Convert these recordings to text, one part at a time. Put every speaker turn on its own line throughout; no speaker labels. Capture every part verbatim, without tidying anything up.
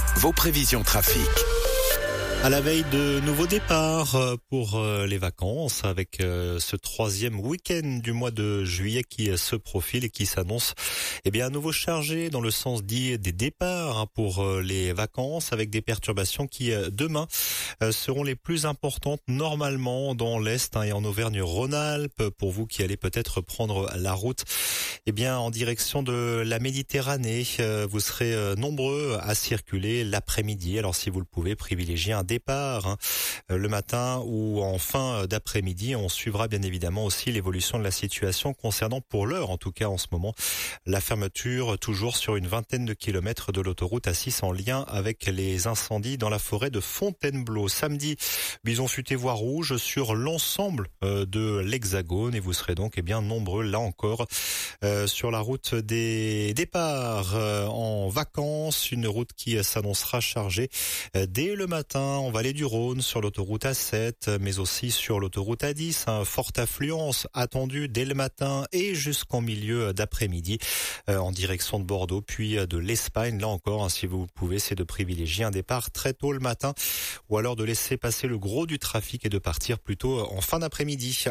vos prévisions trafic.
À la veille de nouveaux départs pour les vacances, avec ce troisième week-end du mois de juillet qui se profile et qui s'annonce eh bien à nouveau chargé dans le sens dit des départs pour les vacances, avec des perturbations qui demain seront les plus importantes normalement dans l'Est et en Auvergne-Rhône-Alpes. Pour vous qui allez peut-être prendre la route eh bien en direction de la Méditerranée, vous serez nombreux à circuler l'après-midi. Alors si vous le pouvez, privilégiez un départ hein, le matin ou en fin d'après-midi. On suivra bien évidemment aussi l'évolution de la situation concernant pour l'heure, en tout cas en ce moment, la fermeture toujours sur une vingtaine de kilomètres de l'autoroute A six en lien avec les incendies dans la forêt de Fontainebleau. Samedi, bison futé voie rouge sur l'ensemble de l'Hexagone et vous serez donc eh bien nombreux là encore euh, sur la route des départs euh, en vacances, une route qui s'annoncera chargée euh, dès le matin en vallée du Rhône sur l'autoroute A sept, mais aussi sur l'autoroute A dix. Hein, forte affluence attendue dès le matin et jusqu'en milieu d'après-midi euh, en direction de Bordeaux, puis de l'Espagne. Là encore, hein, si vous pouvez, c'est de privilégier un départ très tôt le matin ou alors de laisser passer le gros du trafic et de partir plutôt en fin d'après-midi.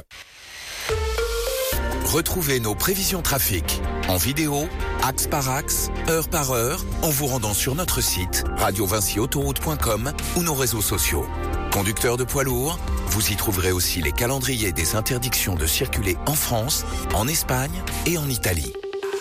Retrouvez nos prévisions trafic en vidéo, axe par axe, heure par heure, en vous rendant sur notre site radio vinci autoroute point com ou nos réseaux sociaux. Conducteurs de poids lourds, vous y trouverez aussi les calendriers des interdictions de circuler en France, en Espagne et en Italie.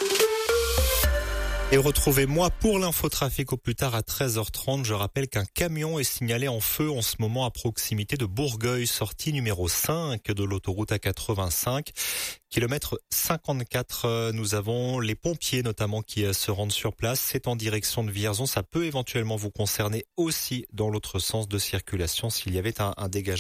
Et retrouvez-moi pour l'infotrafic au plus tard à treize heures trente. Je rappelle qu'un camion est signalé en feu en ce moment à proximité de Bourgueil, sortie numéro cinq de l'autoroute A quatre-vingt-cinq. Kilomètre cinquante-quatre, nous avons les pompiers notamment qui se rendent sur place. C'est en direction de Vierzon. Ça peut éventuellement vous concerner aussi dans l'autre sens de circulation s'il y avait un, un dégagement.